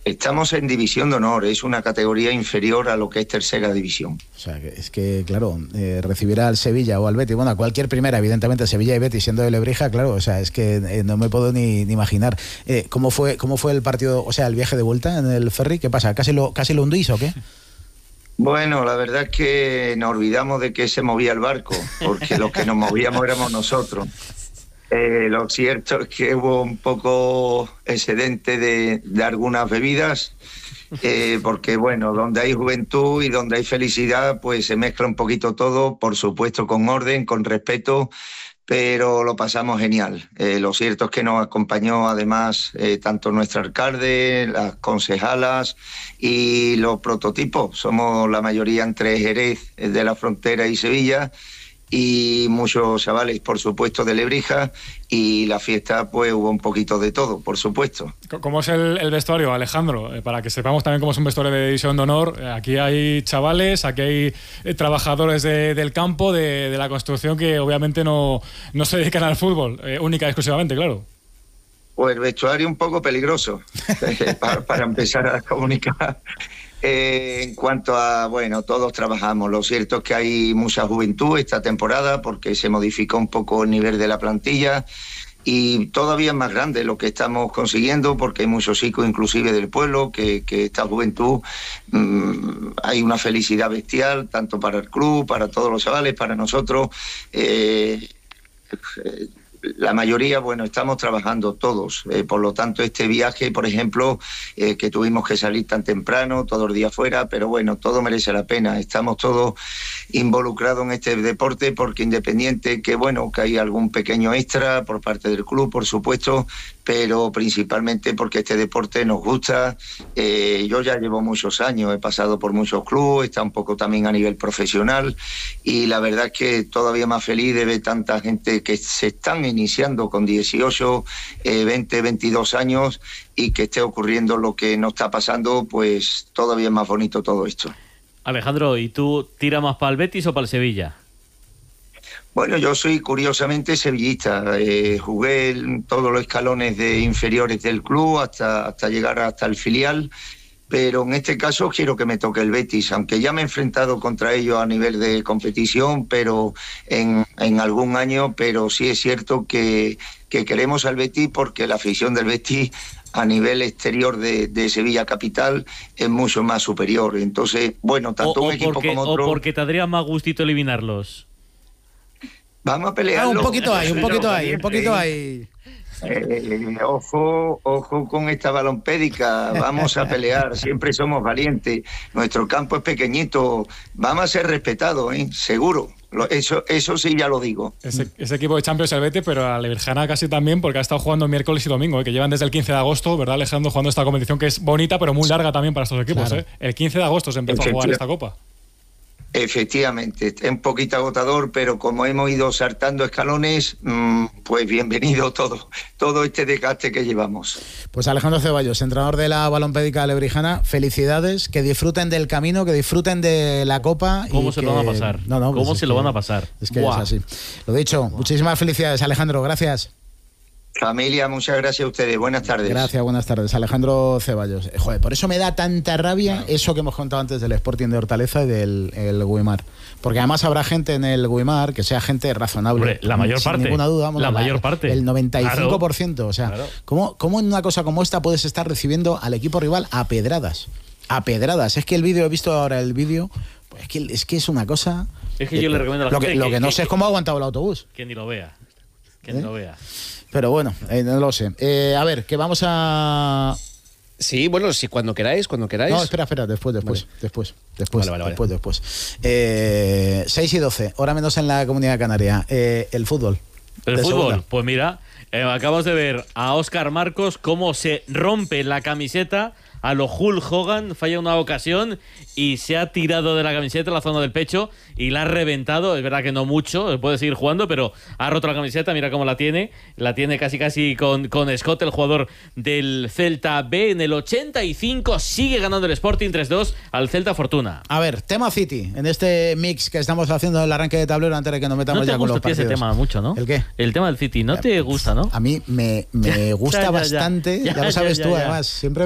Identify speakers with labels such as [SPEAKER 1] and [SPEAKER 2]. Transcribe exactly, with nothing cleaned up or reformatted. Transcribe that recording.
[SPEAKER 1] Estamos en División de Honor, es una categoría inferior a lo que es Tercera División.
[SPEAKER 2] O sea, que es que, claro, eh, recibir al Sevilla o al Betis, bueno, a cualquier primera, evidentemente, Sevilla y Betis siendo de Lebrija, claro, o sea, es que eh, no me puedo ni, ni imaginar. Eh, ¿cómo fue cómo fue el partido, o sea, el viaje de vuelta en el ferry? ¿Qué pasa? ¿Casi lo, casi lo hundís o qué?
[SPEAKER 1] Bueno, la verdad es que nos olvidamos de que se movía el barco, porque los que nos movíamos éramos nosotros. Eh, lo cierto es que hubo un poco excedente de, de algunas bebidas, eh, porque bueno, donde hay juventud y donde hay felicidad, pues se mezcla un poquito todo, por supuesto con orden, con respeto, pero lo pasamos genial. Eh, lo cierto es que nos acompañó además eh, tanto nuestro alcalde, las concejalas y los prototipos. Somos la mayoría entre Jerez de la Frontera y Sevilla, y muchos chavales, por supuesto, de Lebrija, y la fiesta, pues hubo un poquito de todo, por supuesto.
[SPEAKER 3] ¿Cómo es el, el vestuario, Alejandro? Eh, para que sepamos también cómo es un vestuario de División de Honor. Eh, aquí hay chavales, aquí hay eh, trabajadores de, del campo, de, de la construcción, que obviamente no, no se dedican al fútbol, eh, única y exclusivamente, claro.
[SPEAKER 1] Pues el vestuario un poco peligroso, para, para empezar a comunicar. Eh, en cuanto a, bueno, todos trabajamos. Lo cierto es que hay mucha juventud esta temporada porque se modificó un poco el nivel de la plantilla y todavía es más grande lo que estamos consiguiendo porque hay muchos chicos inclusive del pueblo que, que esta juventud, mmm, hay una felicidad bestial tanto para el club, para todos los chavales, para nosotros. Eh, eh, La mayoría, bueno, estamos trabajando todos, eh, por lo tanto este viaje, por ejemplo, eh, que tuvimos que salir tan temprano, todos los días fuera, pero bueno, todo merece la pena, estamos todos involucrados en este deporte porque independiente que, bueno, que hay algún pequeño extra por parte del club, por supuesto, pero principalmente porque este deporte nos gusta. Eh, yo ya llevo muchos años, he pasado por muchos clubes, está un poco también a nivel profesional y la verdad es que todavía más feliz de ver tanta gente que se están iniciando con dieciocho, eh, veinte, veintidós años y que esté ocurriendo lo que nos está pasando, pues todavía es más bonito todo esto.
[SPEAKER 4] Alejandro, ¿y tú tiras más para el Betis o para el Sevilla?
[SPEAKER 1] Bueno, yo soy curiosamente sevillista. Eh, jugué en todos los escalones de inferiores del club hasta, hasta llegar hasta el filial, pero en este caso quiero que me toque el Betis, aunque ya me he enfrentado contra ellos a nivel de competición, pero en, en algún año, pero sí es cierto que, que queremos al Betis porque la afición del Betis a nivel exterior de, de Sevilla capital es mucho más superior. Entonces, bueno, tanto
[SPEAKER 4] o,
[SPEAKER 1] un
[SPEAKER 4] o
[SPEAKER 1] equipo
[SPEAKER 4] porque,
[SPEAKER 1] como otro...
[SPEAKER 4] O porque te daría más gustito eliminarlos.
[SPEAKER 1] Vamos a pelear.
[SPEAKER 2] Ah, un poquito hay, un poquito hay, un poquito hay.
[SPEAKER 1] Eh, ojo, ojo con esta balompédica, vamos a pelear, siempre somos valientes, nuestro campo es pequeñito, vamos a ser respetados, ¿eh? Seguro, eso, eso sí ya lo digo.
[SPEAKER 3] Ese, ese equipo de Champions el Betis, pero a la Lebrejana casi también, porque ha estado jugando miércoles y domingo, ¿eh? Que llevan desde el quince de agosto, ¿verdad, Alejandro? Jugando esta competición que es bonita, pero muy larga también para estos equipos. Claro. ¿eh? El quince de agosto se empezó a jugar esta copa.
[SPEAKER 1] Efectivamente, es un poquito agotador, pero como hemos ido saltando escalones, mmm, pues bienvenido todo, todo este desgaste que llevamos.
[SPEAKER 2] Pues Alejandro Ceballos, entrenador de la balompédica lebrijana, felicidades, que disfruten del camino, que disfruten de la copa.
[SPEAKER 4] ¿Cómo
[SPEAKER 2] y
[SPEAKER 4] se
[SPEAKER 2] que...
[SPEAKER 4] lo van a pasar?
[SPEAKER 2] No, no,
[SPEAKER 4] ¿Cómo
[SPEAKER 2] pues
[SPEAKER 4] se
[SPEAKER 2] es
[SPEAKER 4] lo
[SPEAKER 2] que,
[SPEAKER 4] van a pasar?
[SPEAKER 2] Es que
[SPEAKER 4] Buah.
[SPEAKER 2] es así. Lo dicho, Buah. Muchísimas felicidades, Alejandro, gracias.
[SPEAKER 1] Familia, muchas gracias a ustedes. Buenas tardes.
[SPEAKER 2] Gracias, buenas tardes. Alejandro Ceballos. Joder, por eso me da tanta rabia claro. eso que hemos contado antes del Sporting de Hortaleza y del el Guimar. Porque además habrá gente en el Guimar que sea gente razonable.
[SPEAKER 4] Hombre, la mayor
[SPEAKER 2] sin
[SPEAKER 4] parte.
[SPEAKER 2] ninguna duda. Vamos,
[SPEAKER 4] la,
[SPEAKER 2] la
[SPEAKER 4] mayor parte.
[SPEAKER 2] El noventa y cinco por ciento.
[SPEAKER 4] Claro.
[SPEAKER 2] O sea,
[SPEAKER 4] claro.
[SPEAKER 2] ¿cómo, ¿cómo en una cosa como esta puedes estar recibiendo al equipo rival a pedradas? A pedradas. Es que el vídeo, he visto ahora el vídeo, pues es, que, es que es una cosa...
[SPEAKER 4] Es que yo eh, le recomiendo a la
[SPEAKER 2] lo
[SPEAKER 4] gente
[SPEAKER 2] que, Lo que, que no
[SPEAKER 4] que,
[SPEAKER 2] sé es cómo ha aguantado el autobús.
[SPEAKER 4] Que ni lo vea. Que
[SPEAKER 2] ¿Eh?
[SPEAKER 4] ni lo vea.
[SPEAKER 2] Pero bueno, eh, no lo sé. Eh, a ver, que vamos a...
[SPEAKER 5] Sí, bueno, si cuando queráis, cuando queráis.
[SPEAKER 2] No, espera, espera, después, después, vale. después, después,
[SPEAKER 5] vale, vale,
[SPEAKER 2] después,
[SPEAKER 5] vale.
[SPEAKER 2] después. Eh, seis y doce, hora menos en la Comunidad Canaria. Eh, el fútbol.
[SPEAKER 4] El fútbol,
[SPEAKER 2] segunda.
[SPEAKER 4] Pues mira, eh, acabamos de ver a Óscar Marcos cómo se rompe la camiseta a lo Hulk Hogan, falla una ocasión y se ha tirado de la camiseta a la zona del pecho y la ha reventado. Es verdad que no mucho, puede seguir jugando, pero ha roto la camiseta, mira cómo la tiene. La tiene casi casi con, con Scott, el jugador del Celta B. En el ochenta y cinco sigue ganando el Sporting tres dos al Celta Fortuna.
[SPEAKER 2] A ver, tema City, en este mix que estamos haciendo en el arranque de tablero antes de que nos metamos
[SPEAKER 4] no te
[SPEAKER 2] ya
[SPEAKER 4] gusta
[SPEAKER 2] con los partidos.
[SPEAKER 4] Ese tema mucho, ¿no?
[SPEAKER 2] ¿El qué?
[SPEAKER 4] El tema del City, ¿no ya, te gusta, no?
[SPEAKER 2] A mí me, me gusta
[SPEAKER 4] ya, ya,
[SPEAKER 2] bastante, ya, ya, ya lo sabes ya, ya, tú, ya. además, siempre